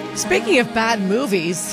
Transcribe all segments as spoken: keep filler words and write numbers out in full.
Speaking of bad movies,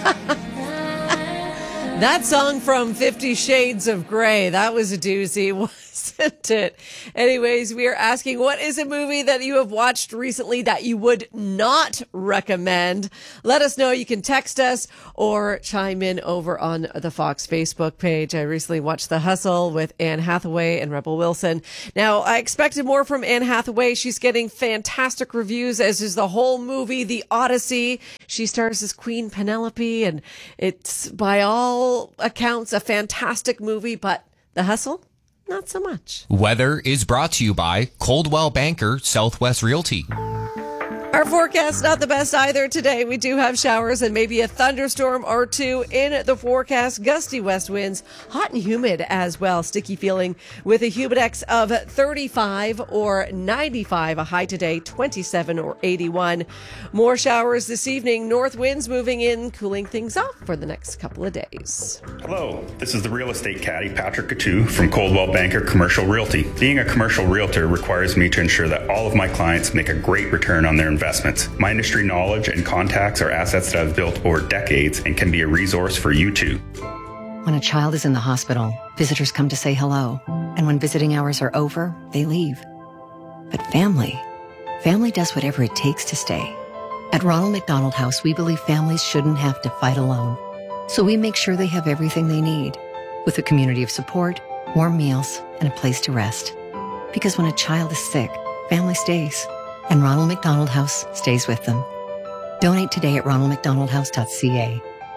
that song from Fifty Shades of Grey, that was a doozy, wasn't it? Anyways, we are asking, what is a movie that you have watched recently that you would not recommend? Let us know. You can text us or chime in over on the Fox Facebook page. I recently watched The Hustle with Anne Hathaway and Rebel Wilson. Now, I expected more from Anne Hathaway. She's getting fantastic reviews, as is the whole movie, The Odyssey. She stars as Queen Penelope, and it's, by all accounts, a fantastic movie, but The Hustle? Not so much. Weather is brought to you by Coldwell Banker Southwest Realty. Our forecast not the best either today. We do have showers and maybe a thunderstorm or two in the forecast. Gusty west winds, hot and humid as well. Sticky feeling with a humidex of thirty-five or ninety-five. A high today, twenty-seven or eighty-one. More showers this evening. North winds moving in, cooling things off for the next couple of days. Hello, this is the real estate caddy, Patrick Coutu from Coldwell Banker Commercial Realty. Being a commercial realtor requires me to ensure that all of my clients make a great return on their investment. Investments. My industry knowledge and contacts are assets that I've built over decades and can be a resource for you too. When a child is in the hospital, visitors come to say hello. And when visiting hours are over, they leave. But family, family does whatever it takes to stay. At Ronald McDonald House, we believe families shouldn't have to fight alone. So we make sure they have everything they need, with a community of support, warm meals, and a place to rest. Because when a child is sick, family stays. And Ronald McDonald House stays with them. Donate today at ronald mcdonald house dot c a.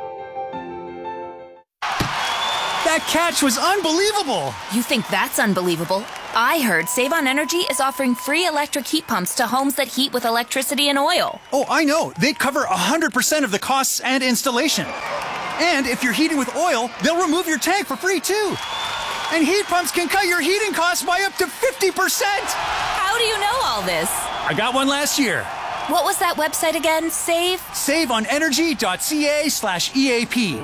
That catch was unbelievable! You think that's unbelievable? I heard Save on Energy is offering free electric heat pumps to homes that heat with electricity and oil. Oh, I know. They cover one hundred percent of the costs and installation. And if you're heating with oil, they'll remove your tank for free too. And heat pumps can cut your heating costs by up to fifty percent! How do you know all this? I got one last year. What was that website again? Save? save on energy dot c a slash E A P.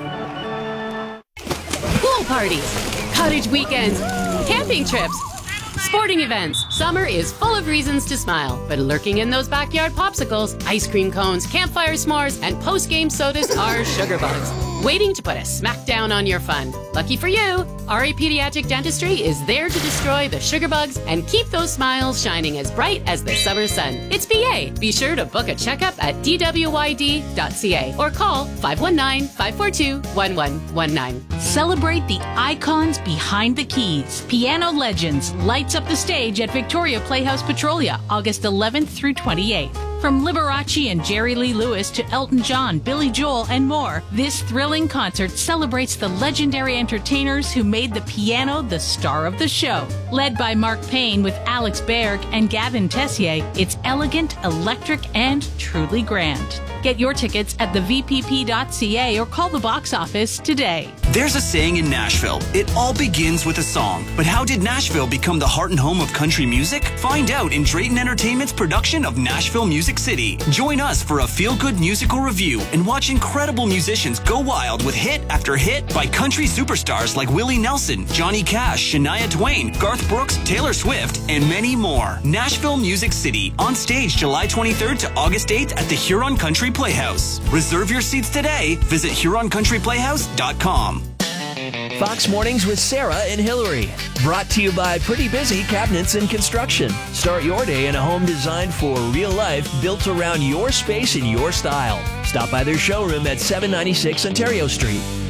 Pool parties, cottage weekends, camping trips, sporting events. Summer is full of reasons to smile, but lurking in those backyard popsicles, ice cream cones, campfire s'mores, and post-game sodas are sugar bugs, waiting to put a smack down on your fun. Lucky for you, R A Pediatric Dentistry is there to destroy the sugar bugs and keep those smiles shining as bright as the summer sun. It's B A. Be sure to book a checkup at d w y d dot c a or call five one nine, five four two, one one one nine. Celebrate the icons behind the keys. Piano Legends lights up the stage at Victoria Playhouse Petrolia, August eleventh through twenty-eighth. From Liberace and Jerry Lee Lewis to Elton John, Billy Joel, and more, this thrilling concert celebrates the legendary entertainers who made the piano the star of the show. Led by Mark Payne with Alex Berg and Gavin Tessier, it's elegant, electric, and truly grand. Get your tickets at the v p p dot c a or call the box office today. There's a saying in Nashville, it all begins with a song. But how did Nashville become the heart and home of country music? Find out in Drayton Entertainment's production of Nashville Music City. Join us for a feel-good musical review and watch incredible musicians go wild with hit after hit by country superstars like Willie Nelson, Johnny Cash, Shania Twain, Garth Brooks, Taylor Swift, and many more. Nashville Music City, on stage July twenty-third to August eighth at the Huron Country Playhouse. Reserve your seats today. Visit huron country playhouse dot com. Fox Mornings with Sarah and Hillary. Brought to you by Pretty Busy Cabinets and Construction. Start your day in a home designed for real life, built around your space and your style. Stop by their showroom at seven ninety-six Ontario Street.